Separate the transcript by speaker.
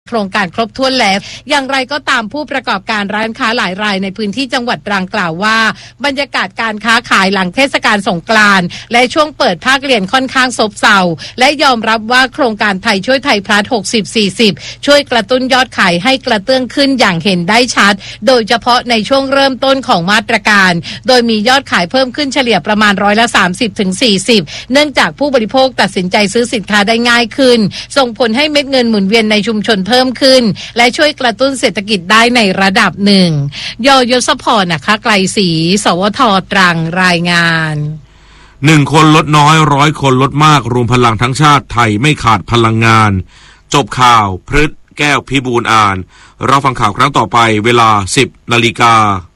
Speaker 1: โครงการครบถ้วนแล้วอย่างไรก็ตามผู้ประกอบการร้านค้าหลายรายในพื้นที่จังหวัดตรังกล่าวว่าบรรยากาศการค้าขายหลังเทศกาลสงกรานต์และช่วงเปิดภาคเรียนค่อนข้างซบเซาและยอมรับว่าโครงการไทยช่วยไทยพลัส60-40ช่วยกระตุ้นยอดขายให้กระเตื้องขึ้นอย่างเห็นได้ชัดโดยเฉพาะในช่วงเริ่มต้นของมาตรการโดยมียอดขายเพิ่มขึ้นเฉลี่ยประมาณ30-40%เนื่องจากผู้บริโภคตัดสินใจซื้อสินค้าได้ง่ายขึ้นส่งผลให้เม็ดเงินหมุนเวียนในชุมชนเพิ่มขึ้นและช่วยกระตุ้นเศรษฐกิจได้ในระดับหนึ่งยศพรนะคะไกลศรีสวท.ตรังรายงาน
Speaker 2: 1 คนลดน้อย100 คนลดมากรวมพลังทั้งชาติไทยไม่ขาดพลังงานจบข่าวพฤษแก้วพิบูลย์อ่านเราฟังข่าวครั้งต่อไปเวลา 10 นาฬิกา